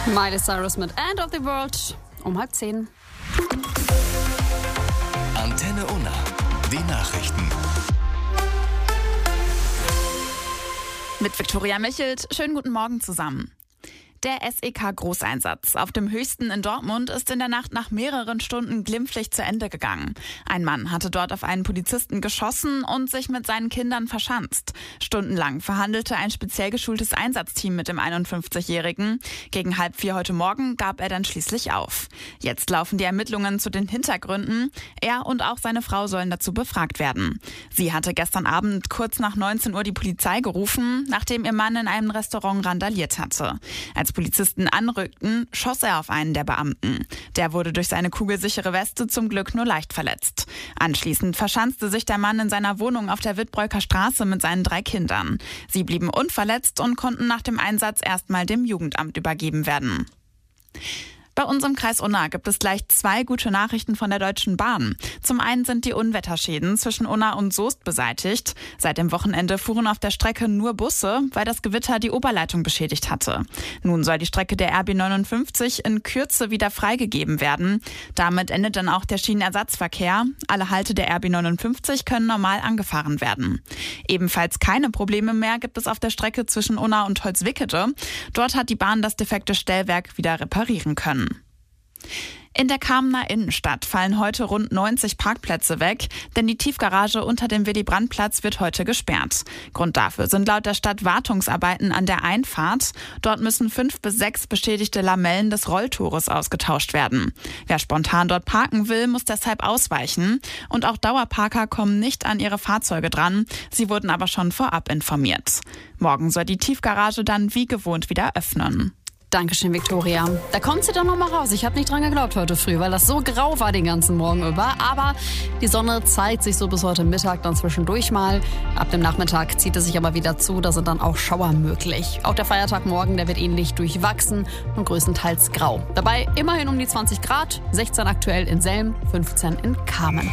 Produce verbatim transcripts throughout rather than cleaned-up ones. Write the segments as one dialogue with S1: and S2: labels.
S1: Miley Cyrus mit End of the World um halb zehn.
S2: Antenne Unna, die Nachrichten.
S3: Mit Viktoria Michelt, schönen guten Morgen zusammen. Der S E K-Großeinsatz auf dem Höchsten in Dortmund ist in der Nacht nach mehreren Stunden glimpflich zu Ende gegangen. Ein Mann hatte dort auf einen Polizisten geschossen und sich mit seinen Kindern verschanzt. Stundenlang verhandelte ein speziell geschultes Einsatzteam mit dem einundfünfzigjährigen. Gegen halb vier heute Morgen gab er dann schließlich auf. Jetzt laufen die Ermittlungen zu den Hintergründen. Er und auch seine Frau sollen dazu befragt werden. Sie hatte gestern Abend kurz nach neunzehn Uhr die Polizei gerufen, nachdem ihr Mann in einem Restaurant randaliert hatte. Als Polizisten anrückten, schoss er auf einen der Beamten. Der wurde durch seine kugelsichere Weste zum Glück nur leicht verletzt. Anschließend verschanzte sich der Mann in seiner Wohnung auf der Wittbreuker Straße mit seinen drei Kindern. Sie blieben unverletzt und konnten nach dem Einsatz erstmal dem Jugendamt übergeben werden. Bei uns im Kreis Unna gibt es gleich zwei gute Nachrichten von der Deutschen Bahn. Zum einen sind die Unwetterschäden zwischen Unna und Soest beseitigt. Seit dem Wochenende fuhren auf der Strecke nur Busse, weil das Gewitter die Oberleitung beschädigt hatte. Nun soll die Strecke der R B neunundfünfzig in Kürze wieder freigegeben werden. Damit endet dann auch der Schienenersatzverkehr. Alle Halte der R B neunundfünfzig können normal angefahren werden. Ebenfalls keine Probleme mehr gibt es auf der Strecke zwischen Unna und Holzwickede. Dort hat die Bahn das defekte Stellwerk wieder reparieren können. In der Kamener Innenstadt fallen heute rund neunzig Parkplätze weg, denn die Tiefgarage unter dem Willy-Brandt-Platz wird heute gesperrt. Grund dafür sind laut der Stadt Wartungsarbeiten an der Einfahrt. Dort müssen fünf bis sechs beschädigte Lamellen des Rolltores ausgetauscht werden. Wer spontan dort parken will, muss deshalb ausweichen. Und auch Dauerparker kommen nicht an ihre Fahrzeuge dran. Sie wurden aber schon vorab informiert. Morgen soll die Tiefgarage dann wie gewohnt wieder öffnen.
S1: Dankeschön, Viktoria. Da kommt sie dann noch mal raus. Ich habe nicht dran geglaubt heute früh, weil das so grau war den ganzen Morgen über. Aber die Sonne zeigt sich so bis heute Mittag dann zwischendurch mal. Ab dem Nachmittag zieht es sich aber wieder zu. Da sind dann auch Schauer möglich. Auch der Feiertag morgen, der wird ähnlich durchwachsen und größtenteils grau. Dabei immerhin um die zwanzig Grad, sechzehn aktuell in Selm, fünfzehn in Kamen.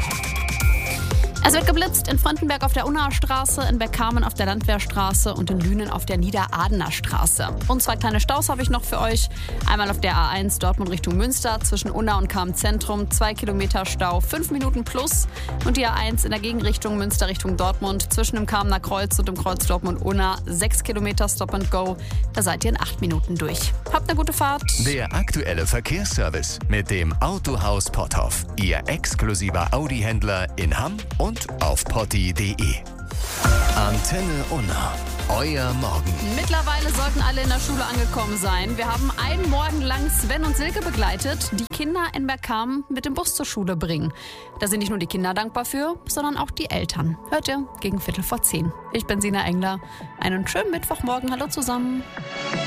S1: Es wird geblitzt in Frontenberg auf der Unnaer Straße, in Beckhamen auf der Landwehrstraße und in Lünen auf der Niederadener Straße. Und zwei kleine Staus habe ich noch für euch. Einmal auf der A eins Dortmund Richtung Münster zwischen Unna und Kamen Zentrum, zwei Kilometer Stau, fünf Minuten plus. Und die A eins in der Gegenrichtung Münster Richtung Dortmund zwischen dem Kamener Kreuz und dem Kreuz Dortmund-Unna, sechs Kilometer Stop and Go. Da seid ihr in acht Minuten durch. Habt eine gute Fahrt.
S2: Der aktuelle Verkehrsservice mit dem Autohaus Potthoff. Ihr exklusiver Audi-Händler in Hamm und auf potti punkt de. Antenne Unna. Euer Morgen.
S1: Mittlerweile sollten alle in der Schule angekommen sein. Wir haben einen Morgen lang Sven und Silke begleitet, die Kinder in Bergkamen mit dem Bus zur Schule bringen. Da sind nicht nur die Kinder dankbar für, sondern auch die Eltern. Hört ihr gegen Viertel vor zehn. Ich bin Sina Engler. Einen schönen Mittwochmorgen. Hallo zusammen.